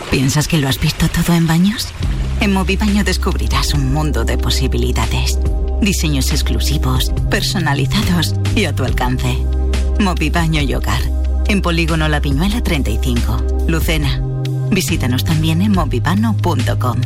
¿Piensas que lo has visto todo en baños? En Movibaño descubrirás un mundo de posibilidades. Diseños exclusivos, personalizados y a tu alcance. Movibaño y Hogar. En Polígono La Viñuela 35, Lucena. Visítanos también en movibano.com.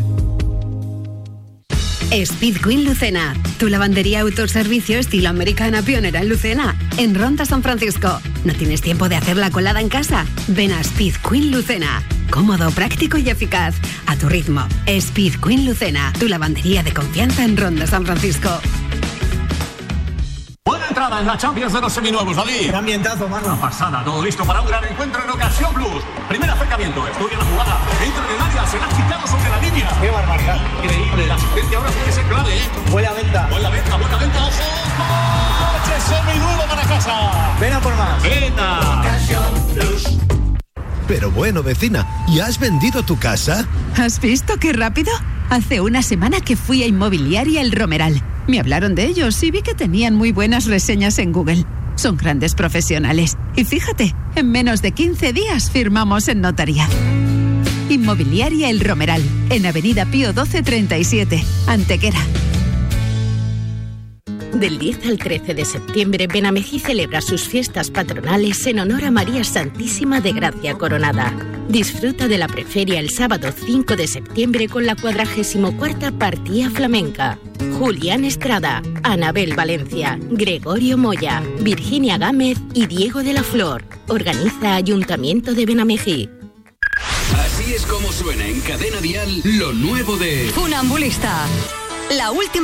Speed Queen Lucena, tu lavandería autoservicio estilo americana pionera en Lucena, en Ronda San Francisco. ¿No tienes tiempo de hacer la colada en casa? Ven a Speed Queen Lucena. Cómodo, práctico y eficaz. A tu ritmo. Speed Queen Lucena, tu lavandería de confianza en Ronda San Francisco. Buena entrada en la Champions de los seminuevos, David. Qué ambientazo, mano. Una pasada, todo listo para un gran encuentro en Ocasión Plus. Primer acercamiento, estudia la jugada, entra en el área, se la ha quitado sobre la línea. Qué barbaridad. Increíble, la asistencia ahora tiene que ser clave, ¿eh? Buena venta. Buena venta, ojo. ¡Coche seminuevo para casa! Ven a por más. ¡Venta! Ocasión Plus. Pero bueno, vecina, ¿ya has vendido tu casa? ¿Has visto qué rápido? Hace una semana que fui a Inmobiliaria El Romeral. Me hablaron de ellos y vi que tenían muy buenas reseñas en Google. Son grandes profesionales. Y fíjate, en menos de 15 días firmamos en notaría. Inmobiliaria El Romeral, en Avenida Pío 1237, Antequera. Del 10 al 13 de septiembre, Benamejí celebra sus fiestas patronales en honor a María Santísima de Gracia Coronada. Disfruta de la preferia el sábado 5 de septiembre con la 44ª Partida Flamenca. Julián Estrada, Anabel Valencia, Gregorio Moya, Virginia Gámez y Diego de la Flor. Organiza Ayuntamiento de Benamejí. Así es como suena en Cadena Dial lo nuevo de Funambulista. La última